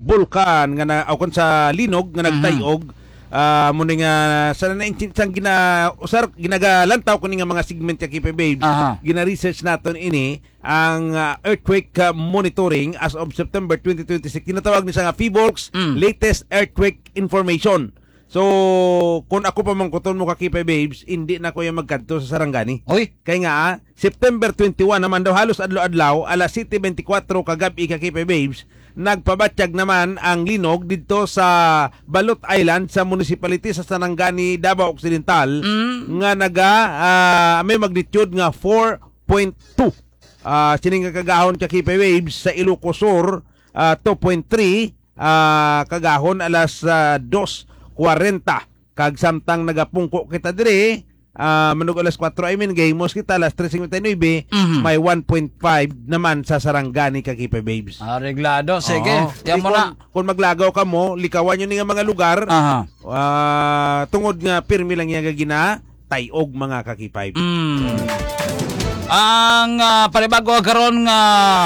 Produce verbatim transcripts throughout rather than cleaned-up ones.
bulkan nga na aw kon sa linog nga nagtayog. Uh, muna nga sa naintindihan gina usar ginagalantaw ko nga mga segment kay Babes. Gina-research naton ini ang uh, earthquake uh, monitoring as of September twenty twenty-six. Tinatawag ni sa nga PHIVOLCS mm. latest earthquake information. So kung ako pa man kuton mo kay Babes, hindi na ko yung magkadto sa Sarangani. Oy, kay nga September twenty-one naman daw halos adlaw-adlaw alas seven twenty-four kagabi kay Babes. Nagpabatyag naman ang linog dito sa Balot Island sa municipality sa Sarangani, Davao Occidental mm. nga naga uh, may magnitude nga four point two. Uh, sining kagahon kay Waves sa Ilocos Sur uh, two point three uh, kagahon alas uh, two forty kag samtang nagapungko kita dire Uh, manug alas four I mean gayos kita alas three fifty-nine mm-hmm. may one point five naman sa Sarangani kay Babes. Ah, reglado. Sige. Oh. Tiyan mo na. Kung maglagaw ka mo, likawan nyo nga mga lugar. Uh-huh. Uh, tungod nga pirmi lang yung gina tayog mga kakipay. Mm. Ang uh, panibago karon nga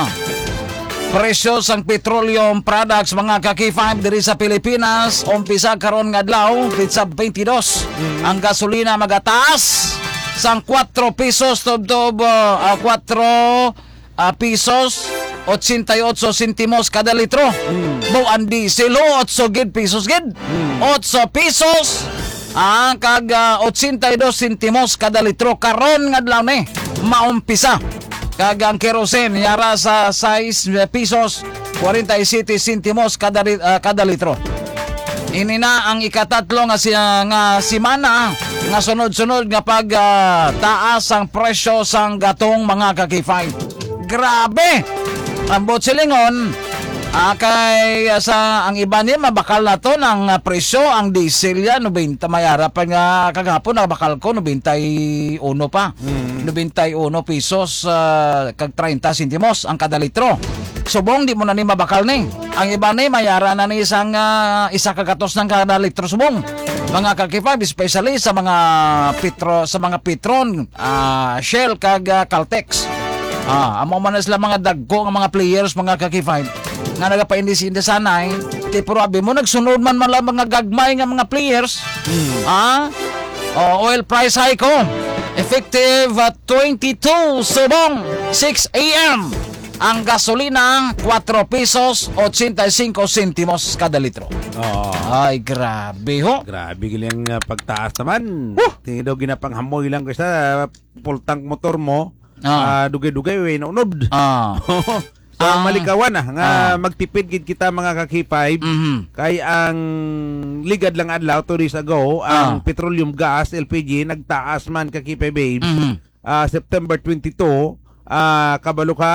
presyo sang petroleum products mga kaki five diri sa Pilipinas umpisa karon nga adlaw pitsa twenty-two mm. ang gasolina magataas sang four pesos tubtob uh, four uh, pesos eighty-eight centimos kada litro. Mm. Bo ang diesel eight gid pesos gid. Mm. eight pesos ang kag uh, eighty-two centimos kada litro karon nga adlaw ni maumpisa. Kagang kerosene yara sa six pesos forty-seven centimos kada uh, kada litro. Ini na ang ikatatlo nga si nga simana nga sunod-sunod nga pag uh, taas ang presyo sang gatong mga kakifay. Grabe. Ang botsilingon uh, kay uh, sa ang iba niya mabakal na to ng uh, presyo ang diesel ya ninety mayara pa nga kagapon nabakal ko ninety-one pa. Mm. ninety-one pesos uh, kag thirty centimos ang kada litro. Subong di mo na ni mabakal ni. Ang iba ni mayara na ni isang uh, isa kagatos ng kada litro subong. Mga kakifab especially sa mga petro sa mga Petron, uh, Shell kag uh, Caltex. Ah, amo man sila mga dagko nga mga players mga kakifab nga nagapaindis-indis sanay. Ti probi mo nagsunod man man lang mga gagmay nga mga players. Hmm. Ah, oh, oil price hike ko. Effective at twenty-two subong six a.m. Ang gasolina four pesos eighty-five centimos kada litro. Oh. Ay grabe ho. Grabe gilang uh, pagtaas naman. Uh! Tindaw ginapanghamoy lang kasi uh, full tank motor mo. Ah. Uh, dugay-dugay way naunod. Ah. So, ah. malikawan na nga ah. magtipid gid kita mga kakipay. Mm-hmm. Kay ang ligad lang adlaw two days ago ah. ang petroleum gas L P G nagtaas man kakipay babes. Mm-hmm. Uh, September twenty-two uh, kabalo ka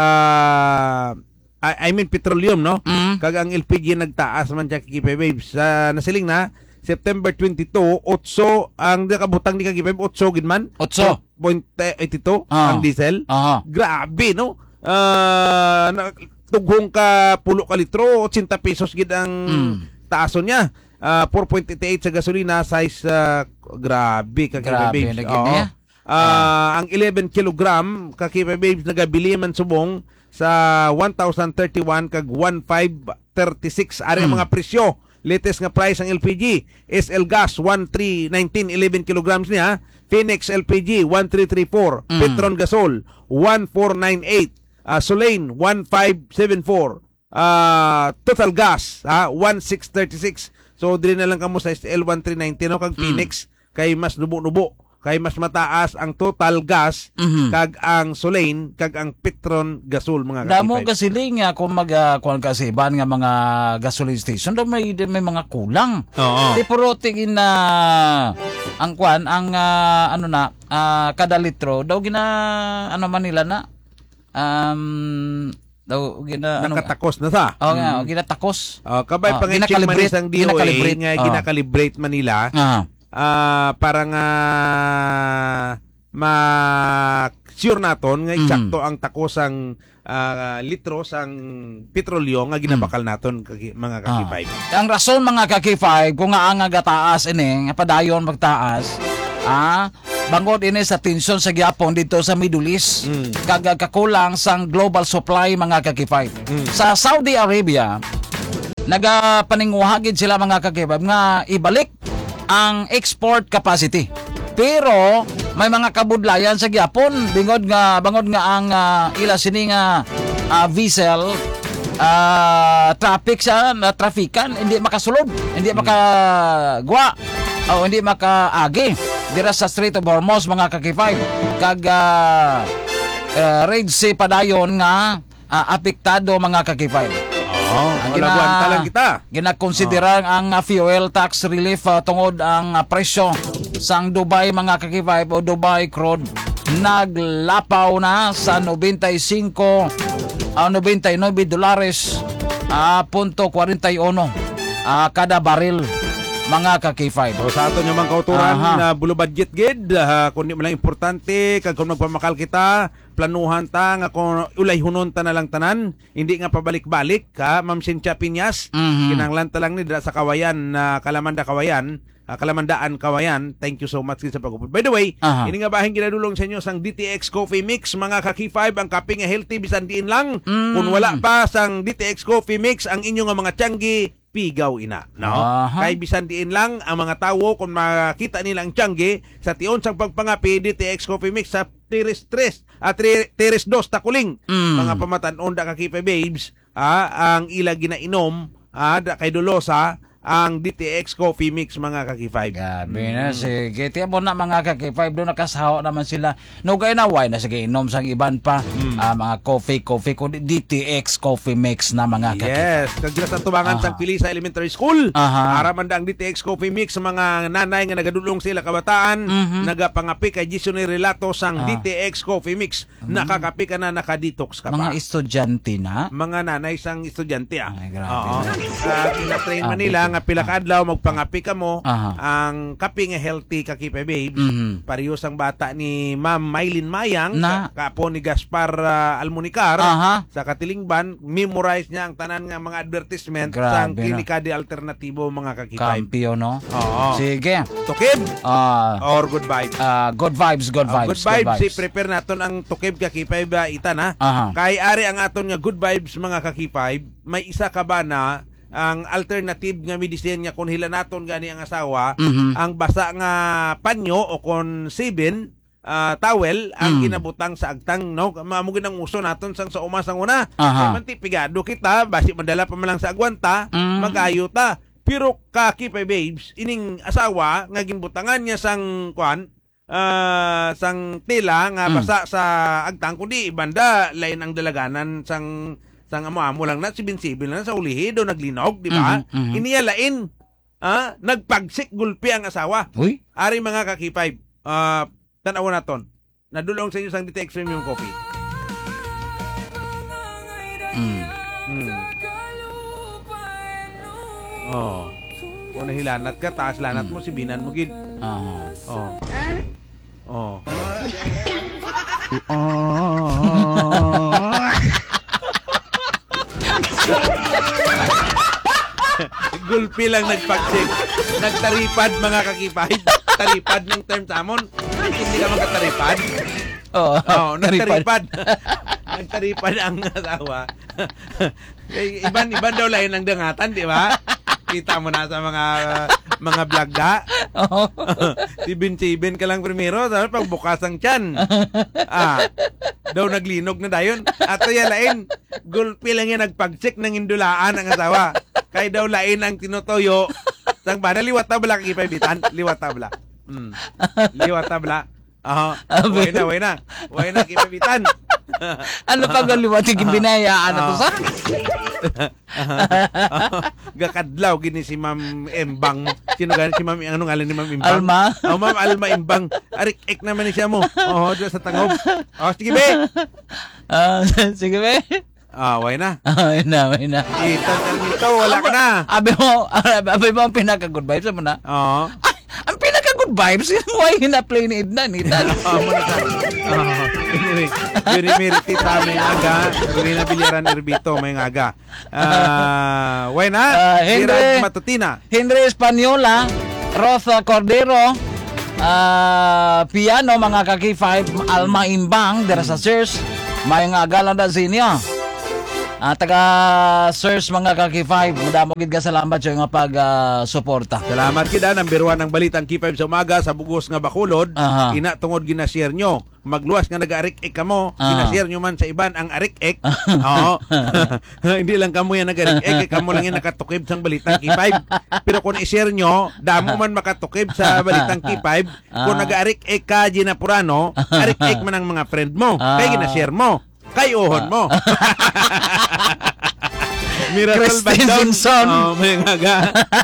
uh, I, I mean petroleum no. Mm-hmm. Kag ang L P G nagtaas man kakipay babes. Uh, nasiling na September twenty-two eight ang nakabutang ni kakipay eight gid man. eight point eight two ah. ang diesel. Ah. Grabe no. Uh, tughong ka pulo ka litro eighty pesos gid ang mm. taason niya. Uh, four point eight eight sa gasolina size uh, grabe ka grabe babes. Oh. Uh, ah. Ang eleven kilogram ka babes nagabili man subong sa one thousand thirty-one kag one thousand five thirty-six ari mm. mga presyo. Latest nga price ang L P G. S L Gas one thousand three hundred nineteen eleven kilograms niya. Phoenix L P G one thousand three hundred thirty-four. Mm. Petron Gasol one thousand four hundred ninety-eight. Uh, Solane one thousand five hundred seventy-four. Uh, Total Gas ha, one thousand six hundred thirty-six. So dili na lang kamo sa S L one thousand three hundred ninety no kag Phoenix mm. kay mas nubo-nubo. Kay mas mataas ang Total Gas mm-hmm. kag ang Solane kag ang Petron Gasol mga kakipay. Damo kasi nga kung mag uh, kuan kasi ban nga mga gasoline station daw may may mga kulang. Oo. Di puro tingin na ang kuan ang uh, ano na uh, kada litro daw gina ano man nila na um daw gina ano nakatakos na sa. Oh, nga, mm. ginatakos. Oh, kabay uh, pang-check man isang D O A nga uh. ginakalibrate Manila. Uh. Uh, para nga ma-sure naton nga eksakto mm. ang takos ang uh, litro sang petrolyo nga ginabakal naton kaki, mga kakipay. Ah. Ang rason mga kakipay kung nga ang gataas ini nga padayon magtaas ah bangod ini sa tensyon sa gyapon dito sa Middle East mm. kag kakulang sang global supply mga kakipay. Mm. Sa Saudi Arabia nagapaninguhagid sila mga kakibab nga ibalik ang export capacity. Pero may mga kabudlayan sa gyapon bingod nga bangod nga ang uh, ila sini nga uh, vessel uh, traffic sa uh, trafikan hindi makasulod, hindi makagwa o hindi makaagi dira sa Strait of Hormuz mga kakifay kag uh, uh, Red Sea padayon nga uh, apektado mga kakifay. Oh, wala lang kita. Ginakonsidera oh. ang uh, fuel tax relief uh, tungod ang uh, presyo sang Dubai mga kakibay o Dubai crude naglapaw na sa ninety-five uh, ninety-nine dolares uh, punto forty-one uh, kada baril mga kakifay. So sa ato nyo mga kauturan na uh, bulo budget gid uh, kundi man lang importante kag kung magpamakal kita planuhan ta nga kung ulay hunon ta na lang tanan hindi nga pabalik-balik ka Ma'am Cynthia Piñas mm-hmm. kinahanglan ta lang ni sa Kawayan na uh, Kalamanda Kawayan uh, Kalamandaan Kawayan. Thank you so much sa pag-upod. By the way, uh-huh. ini nga bahin ginadulong sa inyo sang D T X Coffee Mix mga kaki five ang kape nga healthy bisan diin lang. Mm. Kung wala pa sang D T X Coffee Mix ang inyo nga mga tianggi pigaw ina, no? Uh-huh. Kay bisan diin lang ang mga tawo kung makita nila ang tianggi sa tion sang pagpangapi D T X Coffee Mix sa Tiris tres at Tiris dos takuling mm. mga pamatan-on da kakipe babes ah, ang ila ginainom ah, da kay Dolosa ang D T X Coffee Mix mga kaki five. Gabi na mm. sige. Tiyan mo na mga kaki five doon nakasaho naman sila. No kay na why na sige inom sang iban pa mm. uh, mga coffee coffee kundi D T X Coffee Mix na mga kaki. Yes, kagila sa tubangan uh-huh. sang pili sa elementary school. Uh-huh. Para man ang D T X Coffee Mix sa mga nanay nga nagadulong sila kabataan, mm-hmm. nagapangapi kay Jason Relato sang uh-huh. D T X Coffee Mix. Mm-hmm. Nakakapi ka na naka-detox ka pa. Mga estudyante na? Mga nanay sang estudyante ah. Ay, grabe. Oo. Uh, ina-train man nila nga pila ka adlaw magpangapi ka mo uh-huh. ang kape nga healthy kakipe babes mm-hmm. parehas ang bata ni Ma'am Maylin Mayang na kapo ni Gaspar uh, Almunicar uh-huh. sa Katilingban memorize niya ang tanan nga mga advertisement sang klinika de alternatibo mga kakipe kampyo no. Oo. Sige tukib uh, or good vibes uh, good vibes good vibes uh, good vibes, good vibes. Si prepare naton ang tukib kakipe ba itan ha uh-huh. kay ari ang aton nga good vibes mga kakipe may isa ka ba na ang alternative nga medicine nga kung hila naton gani ang asawa mm-hmm. ang basa nga panyo o kon seven uh, towel ang mm. kinabutang sa agtang no maamo ginang uso naton sang sa umas ang una uh-huh. manti pigado kita basi madala pa man lang sa agwanta mm. magayo ta pero kaki pa babes ining asawa nga ginbutangan niya sang kwan uh, sang tela nga basa mm. sa agtang kundi ibanda lain ang dalaganan sang sang amo-amo lang na sibin-sibin lang sa ulihi do naglinog di ba mm-hmm, mm-hmm. iniyalain ah nagpagsik gulpi ang asawa. Uy ari mga kakipay uh, tan-aw naton nadulong sa inyo sang D T X Premium Coffee mm. mm. oh kung nahilanat ka taas lanat mo sibinan mo gid uh-huh. oh oh oh gulpi lang nagpagsik nagtaripad mga kakipay taripad ng term samon hindi ka magkataripad oo oh, nagtaripad nagtaripad ang asawa iban iban daw lain ang dangatan di ba kita mo na sa mga mga vlog da oh. sibin-sibin ka lang primero sa pagbukas ang tiyan ah daw naglinog na dayon ato ya lain gulpi lang yan nagpagsik ng indulaan ang asawa kay daw lain ang tinutoyo sang bana liwat tabla kipabitan liwat tabla mm. liwat tabla aha way na way na way na kipabitan ano pag liwat yung binayaan ato sa gakadlaw gini si Ma'am Embang sino gani si Ma'am ano ngalan ni Ma'am Embang Alma oh Ma'am Alma Embang arik ek naman ni siya mo oh sa tangob oh sige be ah uh, sige be ah way na way na way na itan nito wala ka na abi mo abi mo ang pinaka good vibes mo na oo ang pinaka good vibes why hina-play ni Edna ni Tan oh mo na oh anyway yun may tita may aga yun na bilyaran Herbito may aga ah way na Henry Matutina Henry Espanyola Rosa Cordero uh, piano mga kaki five Alma Imbang dera sa Sears may nga agalan da sinya Ah, taga Sirs mga Kaki five, madamo gid ka salamat sa nga pag ah, suporta. Salamat kita, number one ang balitang K five sa umaga sa bugos nga Bacolod. Aha. Ina tungod ginashare nyo. Magluwas nga nag-arik-ik kamo, Aha. ginashare nyo man sa iban ang arik-ik. Oo. Hindi lang kamo yan nag-arik-ik, kamo lang yan nakatukib sa balitang K five. Pero kung i-share nyo, damo man makatukib sa balitang K five. Kung nag-arik-ik ka, Gina Purano, arik-ik man ang mga friend mo. Kaya ginashare mo. Kay uhon mo. Miracle Christine Bandon. Simpson. Oh, may nga ga.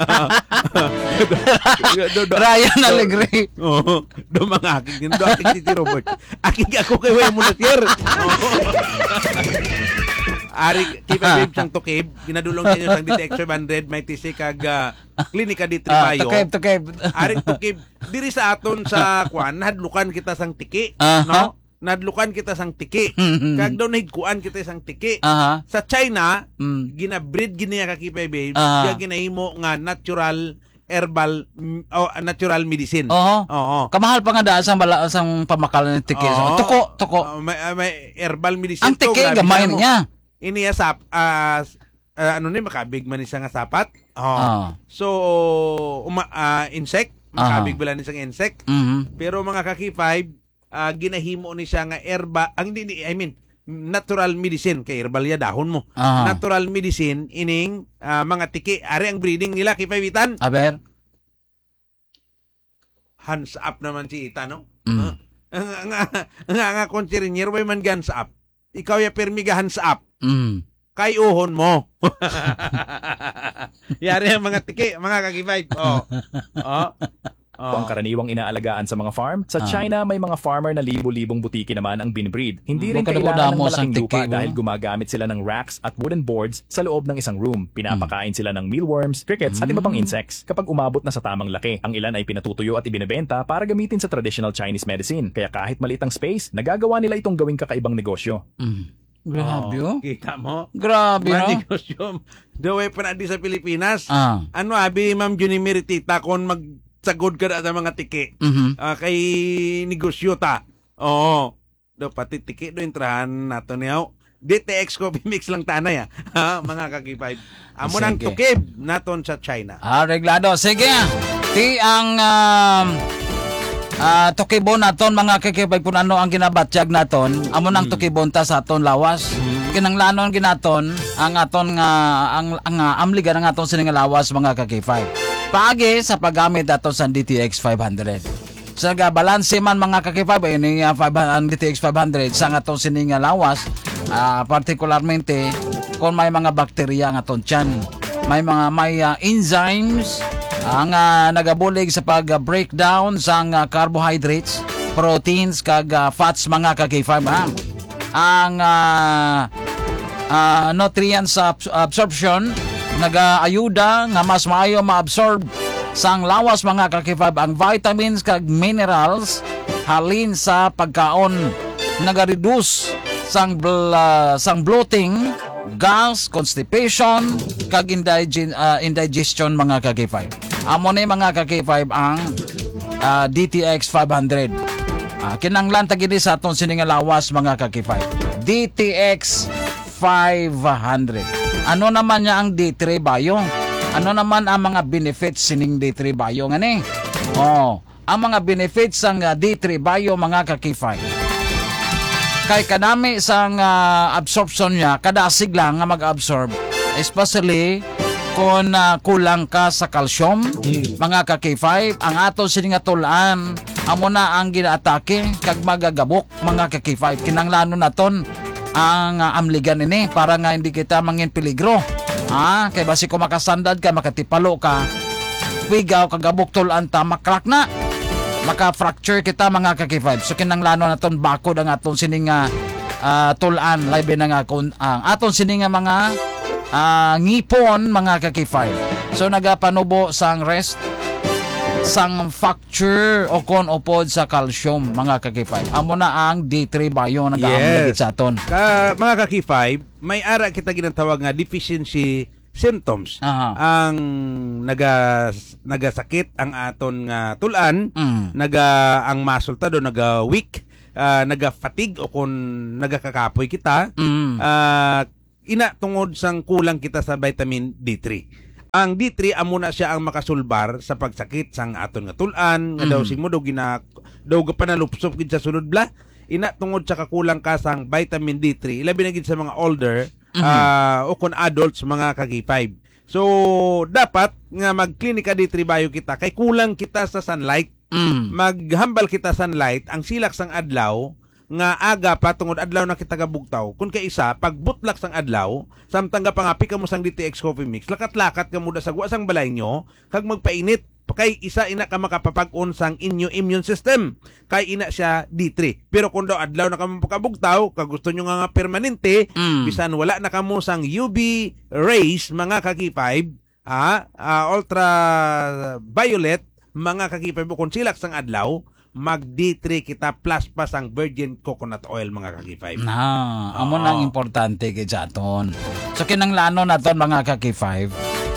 Do- do- Ryan Alegre. Oo. Do mga aking din. Do aking si Robert. Aking ako kay way mo na sir. Ari, kipa babe sang tukib. Ginadulong sa inyo sang D T X five hundred. May tisi kag uh, klinika di Ah, Tribayo. tukib, tukib. Ari tukib. Diri sa aton sa kwan, hadlukan kita sang tiki. Aha. No? Nadlukan kita sang tiki. Kag daw nahigkuan kita sang tiki. Aha. Sa China, Mm. ginabreed giniya ka kipay babe. Ah. Kaya ginahimo nga natural herbal mm, o natural medicine. Oo. Oo. Kamahal pa nga daan sa bala sang pamakalan ng tiki. Oo. Tuko, tuko. Ah, may, ah, may herbal medicine. Ang to, tiki, grabe gamay na mo. niya. Iniya sap, ah, ah, ano ni makabig man isa nga sapat. Oo. Ah. So, uma, ah, insect, Ah. makabig bala ni isang insect. Mhm. Pero mga kaki five, ah, ginahimo ni siya nga herba, ang di I mean, natural medicine kay herbal ya dahon mo. Ah. Natural medicine ining ah, mga tiki. Ari ang breeding nila kay Itan. Aber. Hands up naman si Ita, no? Mm. Ang nga nga nga konsirinyer way man hands up. Ikaw ya permiga hands up. Mm. Kay uhon mo. Yari ang mga tiki, mga kaki-five. Oh. Oh. O ang karaniwang inaalagaan sa mga farm. Sa Ah. China, may mga farmer na libo-libong butiki naman ang binbreed. Hindi rin Bukod kailangan ng mo sa malaking lupa tiki, dahil oh. gumagamit sila ng racks at wooden boards sa loob ng isang room. Pinapakain sila ng mealworms, crickets at iba pang insects. Kapag umabot na sa tamang laki, ang ilan ay pinatutuyo at ibinebenta para gamitin sa traditional Chinese medicine. Kaya kahit maliit ang space, nagagawa nila itong gawing kakaibang negosyo. Mm. Grabe, oh. Kita mo? Grabe, no? Manegosyo. Daway pa na di sa Pilipinas. Ah. Ano abi, Ma'am Juni Meritita, kung magsagod ka na sa mga tiki, Mhm. ah, kay negosyo ta. Oo. Do pati tiki do intrahan nato niyaw. D T X Coffee Mix lang tanay, ah. Ha, mga kaki-five. Amo nang Sige. tukib naton sa China. Ah, reglado. Sige. Ti ang um, ah, tukibon naton mga kikibay kung ano ang ginabatyag naton. Amo nang tukibon ta sa aton lawas. Kinanglanon ginaton ang aton nga ang ang uh, amligan ang aton sining nga lawas mga kakifay. Paagi sa paggamit aton sa D T X five hundred. Sa balanse man mga kakifay ini uh, ang D T X five hundred sa aton sining nga lawas, ah, partikularmente kung may mga bakterya nga aton tiyan, may mga may uh, enzymes ang uh, nagabulig sa pag-breakdown sa uh, carbohydrates, proteins kag uh, fats mga kakifay ha. Ang uh, uh, nutrients abs- absorption nagaayuda nga mas maayo ma-absorb sang lawas mga kakifab ang vitamins kag minerals halin sa pagkaon nagareduce sang bl- uh, sang bloating, gas, constipation kag indige- uh, indigestion mga kakifab. Amo ni mga kakifab ang uh, D T X five hundred. Ah, kinanglan tagini sa aton sining nga lawas mga kakifay. D T X five hundred. Ano naman niya ang D three Bio? Ano naman ang mga benefits sining D three Bio ngani? Oh, ang mga benefits sang uh, D three Bio mga kakifay. Kay kadami sang uh, absorption niya, kadasig lang nga mag-absorb, especially kung uh, kulang ka sa calcium, mga kakifay, ang ato sining nga tulan amo na ang ginaatake kag magagabok mga kakifay. Kinanglano naton ang uh, amligan ini para nga hindi kita mangin peligro. Ah, kay basi ko makasandad ka, makatipalo ka, pigaw kagabok tulan ta makrak na. Maka-fracture kita mga kakifay. So kinanglano naton bakod ang aton sining nga uh, tulan labi na nga kun ang aton sining nga mga uh, ngipon mga kakifay. So nagapanubo sang rest sang facture o kon upod sa calcium mga kakifay. Amo na ang D three Bio nagaamligit sa aton. Ka, mga kaki-five, may ara kita ginatawag nga deficiency symptoms. Aha. Ang naga nagasakit ang aton nga tulan, Mm. naga ang muscle ta do naga weak, ah, naga fatigue o kung nagakakapoy kita. Mm. Ah, ina tungod sang kulang kita sa vitamin D three. Ang D three amo na siya ang makasulbar sa pagsakit sang aton nga tulan nga daw sing mo daw gina daw panalupsop gid sa sulod bla. Ina tungod sa kakulang ka sang vitamin D three, labi na gid sa mga older mm-hmm. uh, o kun adults mga ka K five. So dapat nga mag-klinika D three bio kita kay kulang kita sa sunlight. Mm. Maghambal kita sunlight ang silak sang adlaw nga aga pa tungod adlaw na kita gabugtaw. Kun kay isa pag butlak sang adlaw samtang ga pangapi ka mo sang D T X coffee mix, lakat-lakat ka mo da sa sang balay nyo kag magpainit kay isa ina ka makapapag-on sang inyo immune system kay ina siya D three. Pero kung daw adlaw na ka mo pakabugtaw kag gusto nyo nga, nga permanente mm. bisan wala na ka mo sang U V rays mga ka K five ah, uh, ultraviolet mga ka K five kung silak sang adlaw mag D three kita plus pa sang virgin coconut oil mga ka K five. Na, amo nang importante kay jaton. So kinanglano naton mga ka K five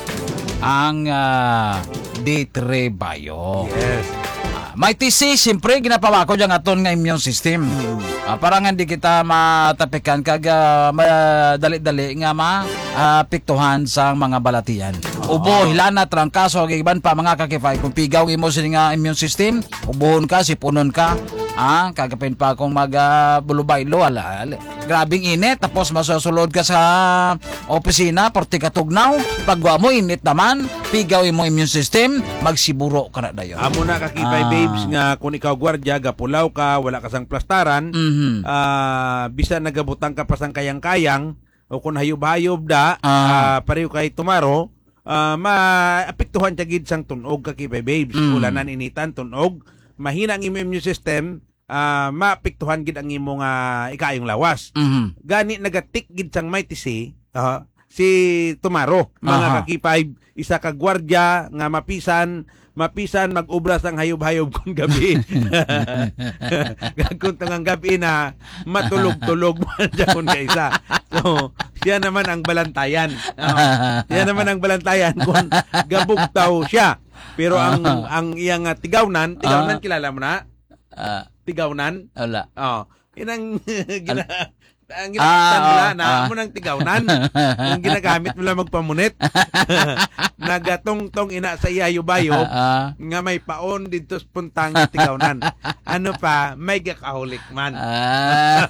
ang uh, D three bio. Yes. Uh, may T C siyempre ginapawa ko diyan aton nga immune system. Uh, para nga di kita matapikan kag uh, dali-dali nga ma uh, piktuhan sang mga balatian. Ubo, hilana, trangkaso, giban pa mga kakifay. Kung pigaw imo sa nga immune system, ubohon ka, sipunon ka. Ah, kagapin pa akong mag-bulubaylo. Uh, grabing init. Tapos masusulod ka sa opisina, porti katugnaw. Pagwa mo, init naman. Pigaw imo immune system, magsiburo ka na dayon. Amo na kakifay ah. babes nga kung ikaw gwardya, gapulaw ka, wala ka sang plastaran, mm-hmm. uh, bisa nagabutang ka pa sang kayang-kayang, o kung hayub-hayub da, ah. uh, pareho kay tomorrow, Uh, maapektuhan siya gid sang tunog kakibay babes. Mm. Ulanan initan tunog, mahina ang immune system, uh, maapektuhan gid ang imong uh, ikayong lawas. Mm-hmm. Gani nagatik gid sang may T C uh, si Tumaro mga uh-huh. kakipay, isa ka gwardya nga mapisan mapisan mag-obra sang hayop-hayop kung gabi. Gagkun tangang gabi na matulog-tulog mo dyan kung kaisa. So, siya naman ang balantayan. Uh, siya naman ang balantayan kung gabugtaw siya. Pero ang ang iyang uh, tigawnan, tigawnan kilala mo na? Uh, tigawnan? Wala. Oh, inang gina ang ginagamit ah, nila na ah. mo ng tigawnan. Kung ginagamit mo lang magpamunit. Nagatong-tong ina sa iyayo-bayo ah. nga may paon dito sa puntang tigawnan. Ano pa, may gakahulik man. Ah.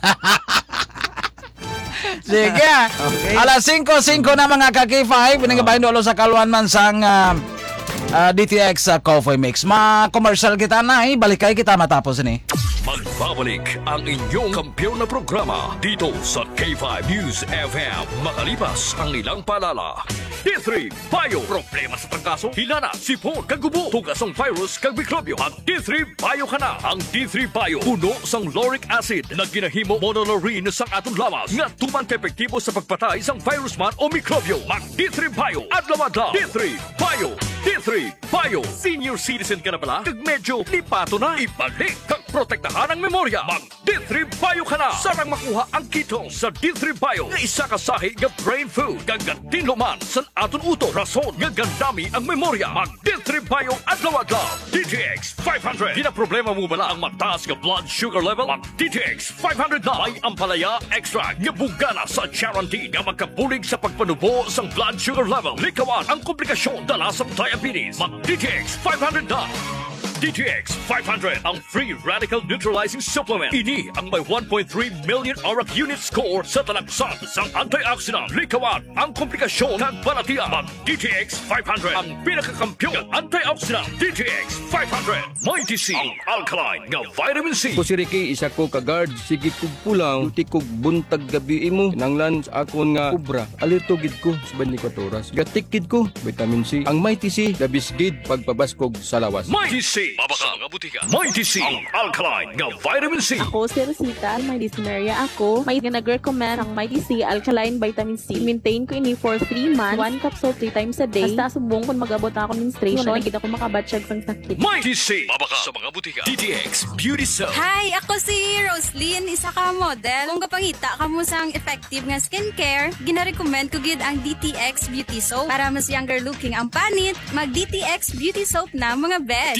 Sige. Okay. Alas singko singko na mga ka-K five. Pinagabahin dolo sa kaluan man sang uh, uh, D T X uh, coffee mix. Ma-commercial kita na eh. Balikay kita matapos ni. Magbabalik ang inyong kampiyon na programa dito sa K five News F M makalipas ang ilang paalala. D three Bio, problema sa trangkaso, hilana, sipon, kagubo, tugas ng virus, kag mikrobyo. Ang D three Bio ka na. Ang D three Bio, puno sang lauric acid na ginahimo monolaurin sang atong lawas nga tuman ka epektibo sa pagpatay sang virus man o mikrobyo. Mag D three Bio, adlaw-adlaw. D three Bio, D three Bio. Senior citizen ka na pala? Kag medyo lipato na, ibalik kag protektahan ang memorya. Mag D three Bio ka na. Sarang makuha ang ketone sa D three Bio nga isa ka sahi nga brain food kag tinluman sa aton uto. Rason nga gandami ang memorya. Mag D three Bio adlaw-adlaw. D T X five hundred. Di na problema mo bala ang mataas nga blood sugar level? Mag D T X five hundred na. May ampalaya extract nga bugana sa Charantin nga magkabulig sa pagpanubo sang blood sugar level. Likawan ang komplikasyon dala sa diabetes. Mag D T X five hundred na. D T X five hundred, ang free radical neutralizing supplement. Ini ang may one point three million aura unit score sa talagsan sang antioxidant. Likawan ang komplikasyon ng balatian. Mag D T X five hundred, ang pinakakampyon ng antioxidant. D T X five hundred, may T C, ang alkaline nga vitamin C. Ko si Ricky, isa ko ka-guard. Sige kog pulang, uti kog buntag gabi imo. Nanglan sa akon nga kubra. Alito gid ko sa twenty-four oras. Gatikid ko, vitamin C. Ang may T C, labisgid pagpabaskog sa lawas. May T C. Mabaka nga butika. May T C, ang alkaline nga vitamin C. Ako si Rosita, may dysmenorrhea ako. May nag-recommend ang may T C, alkaline vitamin C. Maintain ko ini for three months. One capsule three times a day. Basta subong kung mag-abot ako menstruation, nagkita ko makabatsyag sang sakit. May T C, mabaka sa mga butika. D T X Beauty Soap. Hi, ako si Roslyn, isa ka model. Kung kapangita ka mo sang effective nga skincare, gina-recommend ko gid ang D T X Beauty Soap. Para mas younger looking ang panit, mag D T X Beauty Soap na mga besh. D T X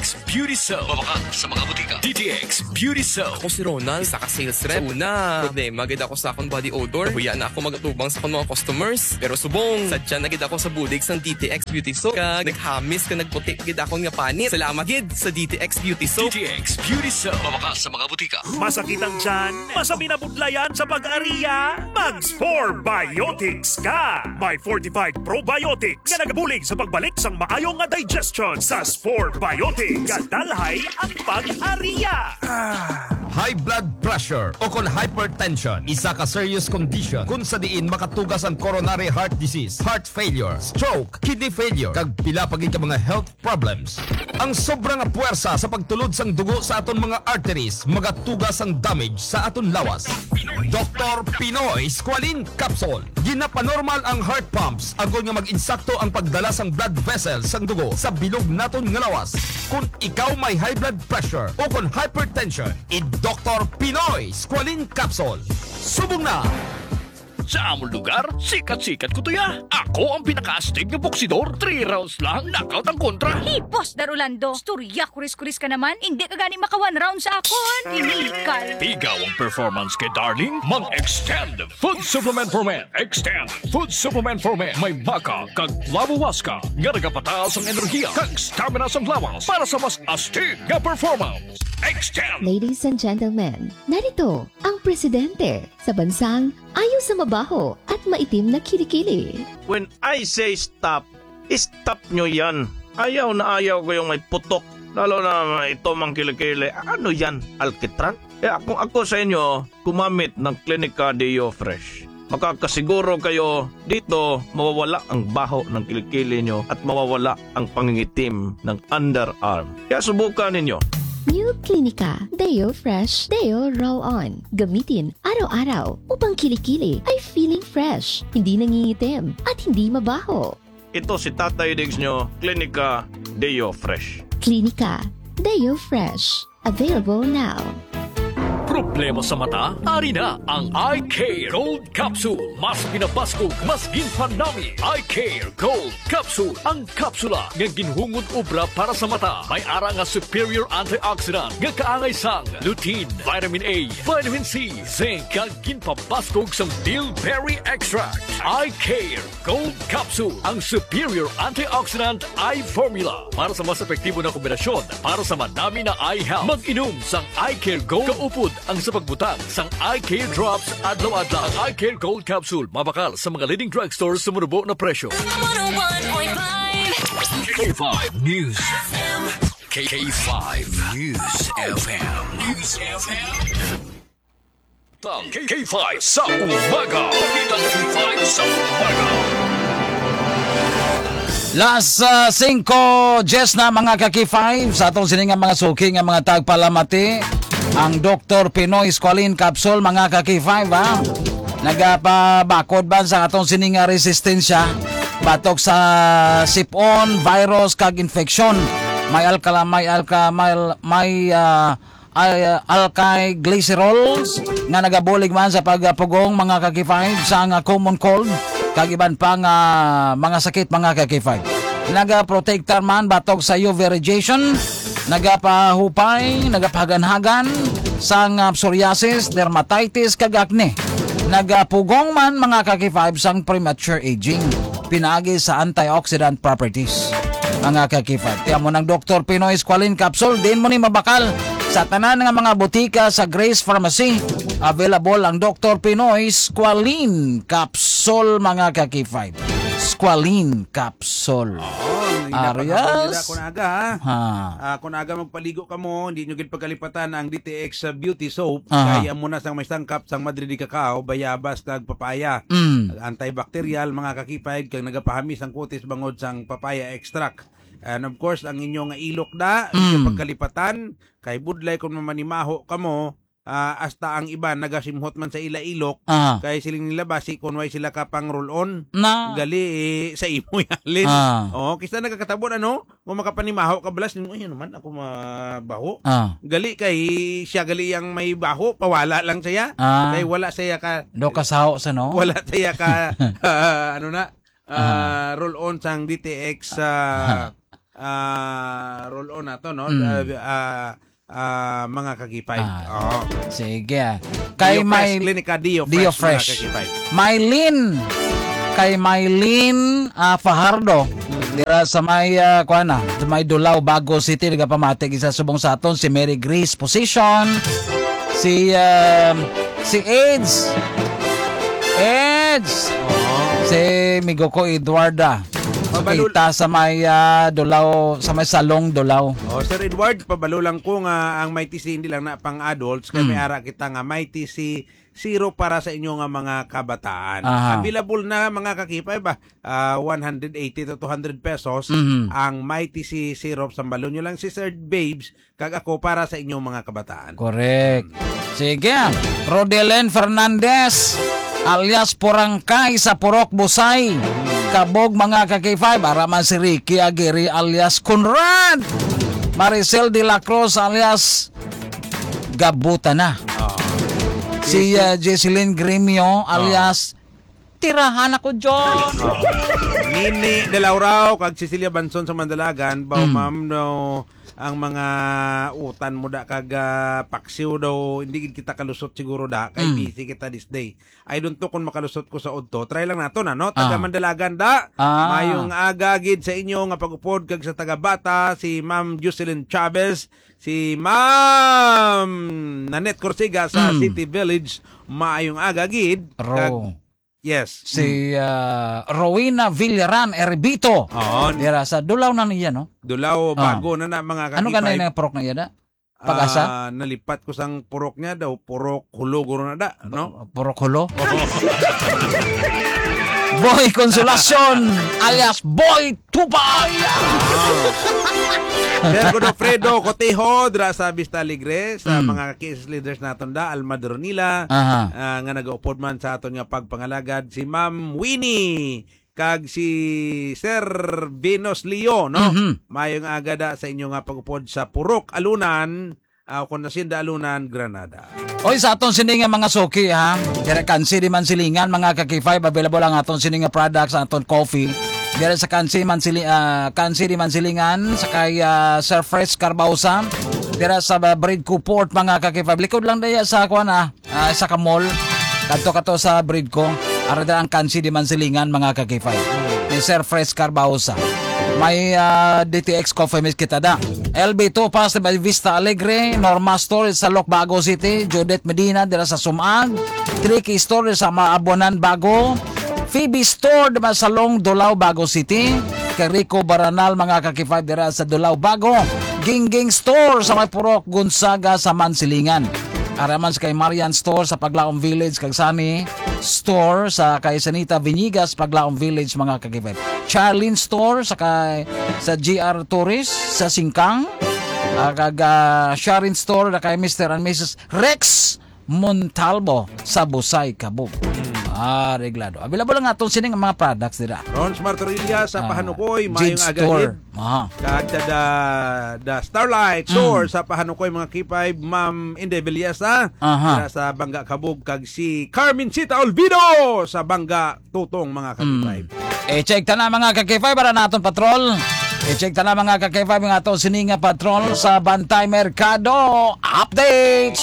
X Beauty Soap. Mabaka sa mga butika. D T X Beauty Soap. Ako si Ronald, isa ka sales rep. Sa una, problema, gid ako sa akong body odor. Huya na ako magatubang sa akong mga customers. Pero subong, sadya na gid ako sa budig sang D T X Beauty Soap. Kag naghamis ka nagputi gid ako nga panit. Salamat gid sa D T X Beauty Soap. D T X Beauty Soap. Mabaka sa mga butika. Masakit ang tiyan, masami na budlayan sa pag-ariya, Mags four Biotics ka! May fortified probiotics nga nagabulig sa pagbalik sang maayong nga digestion sa four Biotics. Kadalhay ang pag-ariya! High blood pressure o kon hypertension, isa ka serious condition kung sa diin makatugas ang coronary heart disease, heart failure, stroke, kidney failure, kag pila pagin ka mga health problems. Ang sobrang nga puwersa sa pagtulod sang dugo sa aton mga arteries, magatugas ang damage sa aton lawas. Doctor Pinoy Squalene Capsule. Ginapanormal ang heart pumps agon nga mag-insakto ang pagdala sang blood vessels sang dugo sa bilog naton nga lawas. Kung ikaw may high blood pressure o kon hypertension, i Doctor Pinoy Squalene Capsule. Subong na! Sa among lugar, sikat-sikat ko to ya. Ako ang pinaka-astig ng boksidor. Three rounds lang, knockout ang kontra. Hey, Boss Darulando, storya kuris-kuris ka naman. Hindi ka gani maka one round sa akon. Inikal. Ikaw ang performance kay Darling. Mag-extend. Food supplement for men. Extend. Food supplement for men. May maka, kag labuwaska. Nga nagapataas ang enerhiya, kag stamina sa lawas para sa mas astig nga performance. Extend. Ladies and gentlemen, narito ang presidente sa bansang ayaw sa mabaho at maitim na kilikili. When I say stop, stop nyo yan. Ayaw na ayaw ko yung may putok. Lalo na ito mang kilikili. Ano yan? Alkitran? Eh kung ako sa inyo, gumamit ng Clinica Deo Fresh. Makakasiguro kayo dito mawawala ang baho ng kilikili nyo at mawawala ang pangingitim ng underarm. Kaya subukan ninyo. New Clinica Deo Fresh Deo Roll-On. Gamitin araw-araw upang kilikili ay feeling fresh, hindi nangingitim at hindi mabaho. Ito si Tatay Diggs nyo, Clinica Deo Fresh. Clinica Deo Fresh. Available now. Problema sa mata? Ari na ang Eye Care Gold Capsule. Mas pinabaskog, mas ginpanami. Eye Care Gold Capsule. Ang kapsula nga ginhungod obra para sa mata. May ara nga superior antioxidant nga kaangay sang lutein, vitamin A, vitamin C, zinc, kag ginpabaskog sang bilberry extract. Eye Care Gold Capsule. Ang superior antioxidant eye formula para sa mas epektibo na kombinasyon para sa madami na eye health. Mag-inom sang Eye Care Gold kaupod ang sa pagbutang sang Eye Care Drops adlaw-adlaw. Ang Eye Care Gold Capsule mabakal sa mga leading drugstores sa munubo na presyo. K five News K five News F M News F M Tang K five sa umaga. Pagkitang K five sa umaga. Las uh, cinco Jess na mga kaki five sa atong siningang mga suki nga mga tagpalamati. Ang Doctor Pinoy Squalene Capsule mga kaki five ha. Nagapabakod ba sa atong sininga resistensya batok sa sipon, virus kag infection. May alkala, may alka, may, may uh, uh, alkay glycerols nga nagabulig man sa pagpugong mga kaki five sa nga common cold kag iban pa nga mga sakit mga kaki five. Nagaprotektar man batok sa U V radiation, nagapahupay, nagapaganhagan sa nga psoriasis, dermatitis kag acne. Nagapugong man mga kaki five sang premature aging, pinaagi sa antioxidant properties. Mga kaki five, tiyan mo ng Doctor Pinoy Squalene Capsule, din mo ni mabakal sa tanan nga mga butika sa Grace Pharmacy. Available ang Doctor Pinoy Squalene Capsule mga kaki five. Squalene Capsule. Oh, Arias. Kunaga ha. Ha. Uh, kunaga magpaligo ka mo, hindi nyo gid pagkalipatan ang D T X Beauty Soap. Aha. Kaya mo na sang may sangkap sang Madrid di Cacao, bayabas kag papaya. Mm. Antibacterial mga kakipay kag nagapahamis ang kutis bangod sang papaya extract. And of course, ang inyong ilok na, Mm. inyong pagkalipatan, kay budlay kung mamanimaho ka mo, uh, hasta ang iba nagasimhot man sa ila ilok, Ah. kay siling nila basi kung way sila kapang roll-on, Na. gali eh, sa imo yalin. Ah. Oo, kisa nagkakatabon ano, kung makapanimaho ka balas, nimo ay naman ako mabaho. Ah. Gali kay siya gali yang may baho, pawala lang siya. Ah. Kay wala siya ka, Do kasaho sa no? wala siya ka, ah, ano na, ah, roll-on sang D T X sa ah, roll on na to, no? Mm. Ah, ah, ah, mga kagipay. Ah, Oo. Sige. Kay Dio Fresh, May Clinica Dio Fresh, Dio mga Fresh. kagipay. Maylin. Kay Maylin ah, Fajardo. Dira sa may uh, kuha na, sa may Dulaw, Bago City, nagapamatig isa subong sa aton si Mary Grace Position, si uh, si Eds, Eds, si Migoko Eduarda. Pabalul- Kita sa may uh, Dulaw, sa may Salong Dulaw. Oh, Sir Edward, pabalulang ko nga ang Mighty C hindi lang na pang adults, kaya may Mm. ara kita nga Mighty C zero para sa inyo nga mga kabataan. Aha. Available na mga kakipay ba? Ah, one eighty to two hundred pesos Mhm. ang Mighty C syrup. Sambalon nyo lang si Sir Babes, kag ako para sa inyong mga kabataan. Correct. Sige. Rodelen Fernandez alias Porangkay sa Purok Busay. Kabog mga ka-K five. Araman si Ricky Aguirre alias Conrad. Maricel de la Cruz alias Gabutana. Si uh, Jesselyn Gremio alias Tirahan ako, John. Nini de Laurao kag Cecilia Banson sa Mandalagan, baw Mm. ma'am no ang mga utan mo da kag ah, paksiw daw hindi gid kita kalusot siguro da kay Mm. busy kita this day. I don't know kung makalusot ko sa udto. Try lang nato na no. Taga Ah. Mandalagan da. Ah. Mayong aga gid sa inyo nga pagupod kag sa taga Bata si Ma'am Jocelyn Chavez, si Ma'am Nanette Corsiga sa Mm. City Village. Maayong aga gid. Ro. Yes. Si uh, Rowena Villaran Erbito. Oo. Dira sa Dulaw na niya, no? Dulaw Ah. bago na na mga Ano kakipay. ganay na prok na yan, da? Pag-asa? Ah, nalipat ko sang purok niya daw, purok hulo guro na da, no? Purok hulo? Boy Consolacion alias Boy Tupay. Sir Godofredo Cotejo dra sa Vista Alegre sa Mm. mga case leaders naton da Alma Dornila Aha. ah, nga nagaupod man sa aton nga pagpangalagad si Ma'am Winnie kag si Sir Venus Leo, no? Mhm. Mayong aga da sa inyo nga pagupod sa Purok Alunan, uh, kung nasinda Alunan, Granada. Oy, sa aton sininga mga suki, ha? Dire kansi di man silingan, mga ka-K five, available ang aton sininga products, aton coffee. Dire sa kansi man sili, uh, kansi di man silingan, sa kay uh, Sir Fresh Carbausa. Dire sa uh, Bread Couport, mga ka-K five. Likod lang daya sa kuan ah, uh, sa kamol. Kadto kato sa Bread ko. Arada ang kansi di man silingan, mga ka-K five. Ni Sir Fresh Carbausa. May uh, D T X Coffee Miss kita da. L B two Pass by Vista Alegre, Norma Store sa Loc Bago City, Judith Medina dira sa Sumag, Tricky Store sa Maabonan Bago, Phoebe Store dira sa Long Dulaw Bago City, kay Rico Baranal mga ka-K five dira sa Dulaw Bago, Gingging Store sa May Purok Gonzaga sa Mansilingan. Araman sa kay Marian Store sa Paglaom Village, kag Sani Store sa kay Sanita Vinigas Paglaom Village, mga ka-K five. Charlene Store sa kay sa G R Tourist sa Singkang, uh, kag uh, Sharon Store na kay Mister and Missus Rex Montalvo sa Busay, Kabog. Ah, reglado. Available lang atong sining mga products dira. Ron Martorilla sa Ah, Pahanukoy, Jade mayong Store. agad. Aha. Kag da da Starlight Store sa Pahanukoy, mga K five, Ma'am Inde Villesa Aha. sa Bangga Kabog, kag si Carmencita Olvido sa Bangga Tutong, mga K five. E-check ta na mga ka-K five para naton patrol. E-check ta na mga ka-K five ng atong sininga patrol sa Bantay Mercado Updates.